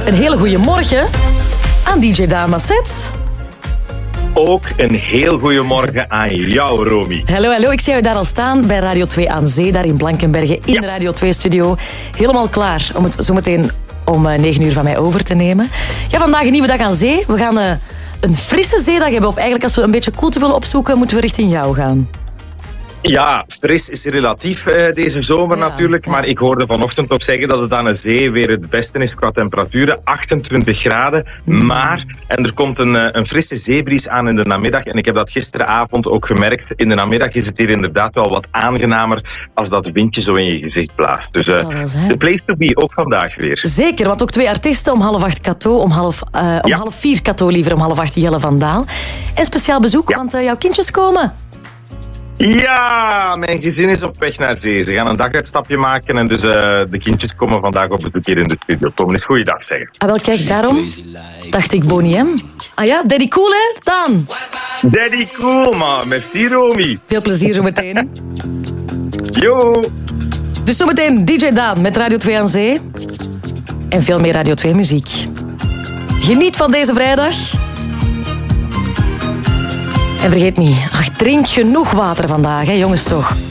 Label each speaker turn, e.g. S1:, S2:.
S1: een hele goede morgen aan DJ Daan Masset.
S2: Ook een heel goede morgen aan jou, Romy.
S1: Hallo. Ik zie jou daar al staan bij Radio 2 aan Zee, daar in Blankenberge, in de Radio 2-studio. Helemaal klaar om het zometeen om 9 uur van mij over te nemen. Ja, vandaag een nieuwe dag aan zee. We gaan een frisse zeedag hebben. Of eigenlijk, als we een beetje koelte willen opzoeken, moeten we richting jou gaan.
S2: Ja, fris is relatief deze zomer natuurlijk. Maar ik hoorde vanochtend ook zeggen dat het aan de zee weer het beste is qua temperaturen. 28 graden. Maar, en er komt een frisse zeebries aan in de namiddag. En ik heb dat gisteravond ook gemerkt. In de namiddag is het hier inderdaad wel wat aangenamer als dat windje zo in je gezicht blaast. Dus the place to be, ook vandaag weer.
S1: Zeker, want ook 2 artiesten. Om 3:30 Cato, om 3:30 Cato liever, om 2:30 Jelle van Daal. En speciaal bezoek, want jouw kindjes komen.
S2: Ja, mijn gezin is op weg naar zee. Ze gaan een daguitstapje maken en dus de kindjes komen vandaag op bezoek hier in de studio. Kom eens goeiedag zeggen.
S1: Ah, wel kijk, daarom dacht ik Bonnie M. Ah ja, Daddy Cool hè, Daan?
S2: Daddy Cool, man. Merci, Romy.
S1: Veel plezier zometeen.
S2: Yo.
S1: Dus zometeen DJ Daan met Radio 2 aan Zee. En veel meer Radio 2 muziek. Geniet van deze vrijdag. En vergeet niet, drink genoeg water vandaag, hè, jongens toch.